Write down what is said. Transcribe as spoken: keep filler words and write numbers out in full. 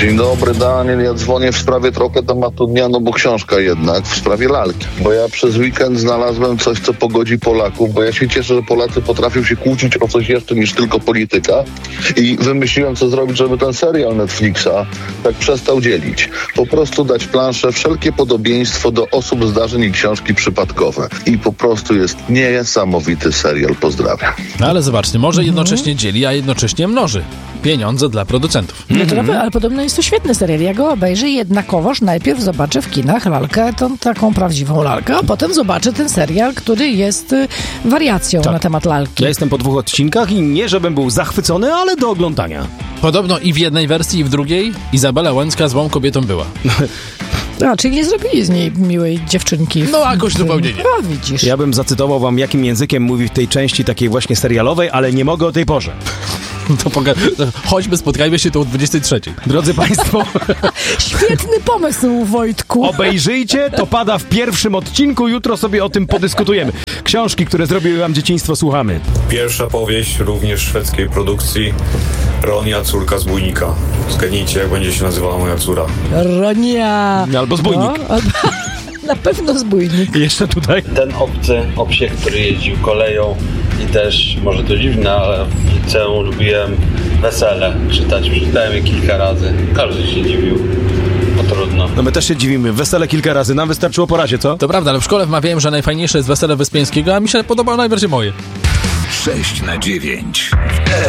Dzień dobry, Daniel. Ja dzwonię w sprawie trochę tematu dnia, no bo książka jednak, w sprawie lalki. Bo ja przez weekend znalazłem coś, co pogodzi Polaków, bo ja się cieszę, że Polacy potrafią się kłócić o coś jeszcze niż tylko polityka. I wymyśliłem, co zrobić, żeby ten serial Netflixa tak przestał dzielić. Po prostu dać planszę, wszelkie podobieństwo do osób, zdarzeń i książki przypadkowe. I po prostu jest niesamowity serial. Pozdrawiam. No ale zobaczcie, może jednocześnie dzieli, a jednocześnie mnoży pieniądze dla producentów. No to naprawdę, ale podobno jest to świetny serial. Ja go obejrzę jednakowoż najpierw zobaczę w kinach lalkę, tą taką prawdziwą lalkę, a potem zobaczę ten serial, który jest y, wariacją tak. na temat lalki. Ja jestem po dwóch odcinkach i nie, żebym był zachwycony, ale do oglądania. Podobno i w jednej wersji, i w drugiej Izabela Łęcka złą kobietą była. A, czyli nie zrobili z niej miłej dziewczynki. No, jakoś zupełnie nie. A, widzisz. Ja bym zacytował wam, jakim językiem mówi w tej części takiej właśnie serialowej, ale nie mogę o tej porze. To poga- Chodźmy, spotkajmy się tu o dwudziestej trzeciej. Drodzy Państwo, Świetny pomysł, Wojtku. obejrzyjcie, to pada w pierwszym odcinku, jutro sobie o tym podyskutujemy. Książki, które zrobiły wam dzieciństwo, słuchamy. Pierwsza powieść, również szwedzkiej produkcji, Ronia, córka zbójnika. Zgadnijcie, jak będzie się nazywała moja córa. Ronia. Albo zbójnik. No, albo... Na pewno zbójnik. I jeszcze tutaj. Ten obcy o psie, który jeździł koleją i też, może to dziwne, ale w liceum lubiłem Wesele czytać. Przeczytałem je kilka razy. Każdy się dziwił. Bo trudno. No my też się dziwimy. Wesele kilka razy. Nam wystarczyło po razie, co? To prawda, ale w szkole wmawiałem, że najfajniejsze jest Wesele Wyspiańskiego, a mi się podobało najbardziej moje. sześć na dziewięć.